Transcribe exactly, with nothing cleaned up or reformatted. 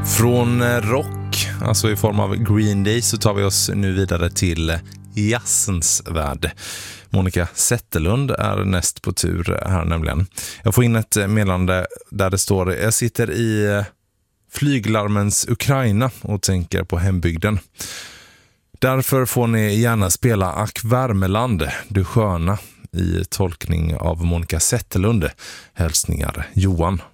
Från rock, alltså i form av Green Day, så tar vi oss nu vidare till jazzens värld. Monica Zetterlund är näst på tur här nämligen. Jag får in ett meddelande där det står: jag sitter i flyglarmens Ukraina och tänker på hembygden. Därför får ni gärna spela Ack Värmeland, du sköna, i tolkning av Monica Zetterlund. Hälsningar Johan.